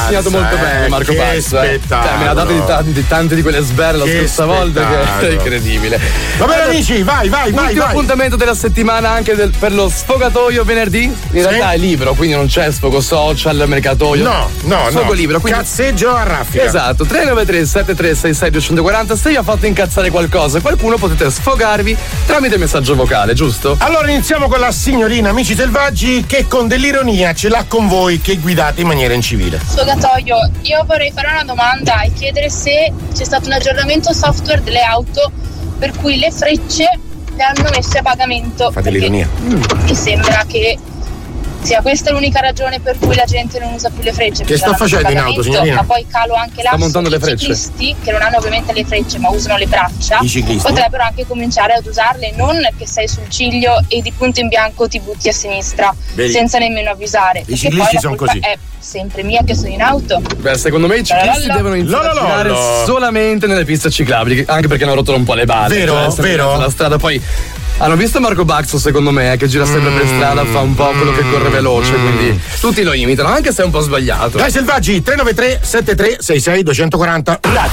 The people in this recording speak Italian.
insegnato molto bene Marco Bax. Me ne ha date di tante di quelle sberle la scorsa volta che è incredibile. Va bene amici, vai. Ultimo appuntamento della settimana anche per lo sfogatoio venerdì. In realtà è libero, quindi non c'è sfogo social, mercatoio. No. Sfogo libero. Quindi... Cazzeggio a raffica. Esatto, 393 7366 240. Se vi ha fatto incazzare qualcosa, qualcuno, potete sfogarvi tramite messaggio vocale, giusto? Allora iniziamo con la signorina Amici Selvaggi che con dell'ironia ce l'ha con voi che guidate in maniera incivile. Sfogatoio, io vorrei fare una domanda e chiedere se c'è stato un aggiornamento software delle auto per cui le frecce le hanno messe a pagamento. Fate l'ironia. Mi sembra che sia questa l'unica ragione per cui la gente non usa più le frecce. Che sta facendo in auto, signorina? Ma poi calo anche sta montando le frecce. I ciclisti, che non hanno ovviamente le frecce ma usano le braccia, i ciclisti potrebbero anche cominciare ad usarle, non che sei sul ciglio e di punto in bianco ti butti a sinistra. Vedi? Senza nemmeno avvisare. I ciclisti sono così. È sempre mia che sono in auto. Beh, secondo me i ciclisti devono iniziare a girare solamente nelle piste ciclabili, anche perché hanno rotto un po' le basi. Vero? La strada poi. Hanno visto Marco Bax secondo me che gira sempre per strada, fa un po' quello che corre veloce, quindi tutti lo imitano, anche se è un po' sbagliato. Dai Selvaggi, 393 73 66 240.